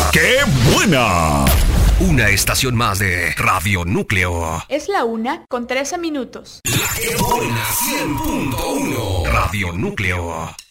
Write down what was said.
¡Qué buena! Una estación más de Radio Núcleo. Es la 1:13. La que buena 100.1. Radio Núcleo.